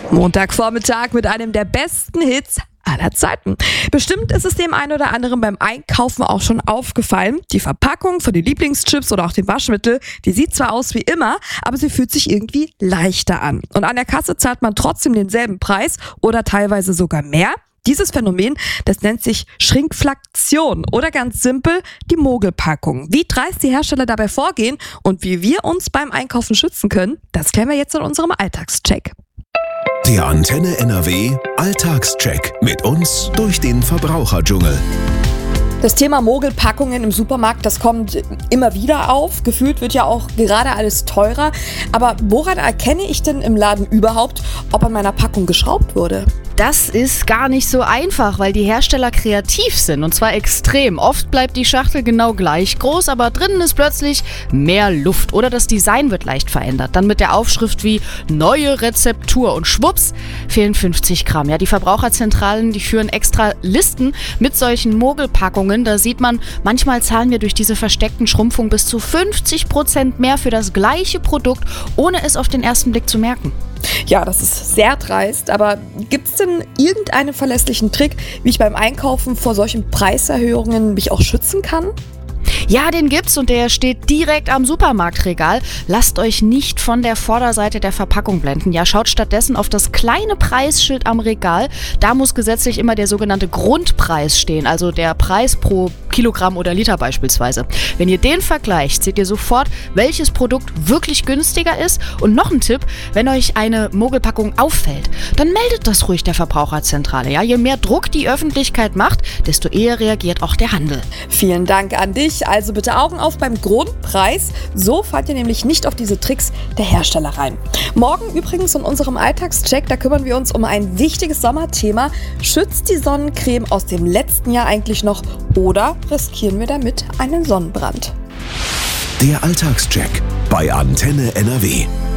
Montagvormittag mit einem der besten Hits aller Zeiten. Bestimmt ist es dem einen oder anderen beim Einkaufen auch schon aufgefallen. Die Verpackung von den Lieblingschips oder auch dem Waschmittel, die sieht zwar aus wie immer, aber sie fühlt sich irgendwie leichter an. Und an der Kasse zahlt man trotzdem denselben Preis oder teilweise sogar mehr. Dieses Phänomen, das nennt sich Schrinkflation oder ganz simpel die Mogelpackung. Wie dreist die Hersteller dabei vorgehen und wie wir uns beim Einkaufen schützen können, das klären wir jetzt in unserem Alltagscheck. Der Antenne NRW Alltagscheck mit uns durch den Verbraucherdschungel. Das Thema Mogelpackungen im Supermarkt, das kommt immer wieder auf. Gefühlt wird ja auch gerade alles teurer. Aber woran erkenne ich denn im Laden überhaupt, ob an meiner Packung geschraubt wurde? Das ist gar nicht so einfach, weil die Hersteller kreativ sind und zwar extrem. Oft bleibt die Schachtel genau gleich groß, aber drinnen ist plötzlich mehr Luft oder das Design wird leicht verändert. Dann mit der Aufschrift wie neue Rezeptur und schwupps fehlen 50 Gramm. Ja, die Verbraucherzentralen, die führen extra Listen mit solchen Mogelpackungen. Da sieht man, manchmal zahlen wir durch diese versteckten Schrumpfungen bis zu 50% mehr für das gleiche Produkt, ohne es auf den ersten Blick zu merken. Ja, das ist sehr dreist, aber gibt es denn irgendeinen verlässlichen Trick, wie ich beim Einkaufen vor solchen Preiserhöhungen mich auch schützen kann? Ja, den gibt's und der steht direkt am Supermarktregal. Lasst euch nicht von der Vorderseite der Verpackung blenden. Ja, schaut stattdessen auf das kleine Preisschild am Regal. Da muss gesetzlich immer der sogenannte Grundpreis stehen, also der Preis pro Kilogramm oder Liter beispielsweise. Wenn ihr den vergleicht, seht ihr sofort, welches Produkt wirklich günstiger ist. Und noch ein Tipp, wenn euch eine Mogelpackung auffällt, dann meldet das ruhig der Verbraucherzentrale. Ja, je mehr Druck die Öffentlichkeit macht, desto eher reagiert auch der Handel. Vielen Dank an dich. Also bitte Augen auf beim Grundpreis. So fallt ihr nämlich nicht auf diese Tricks der Hersteller rein. Morgen übrigens in unserem Alltagscheck, da kümmern wir uns um ein wichtiges Sommerthema. Schützt die Sonnencreme aus dem letzten Jahr eigentlich noch oder riskieren wir damit einen Sonnenbrand? Der Alltagscheck bei Antenne NRW.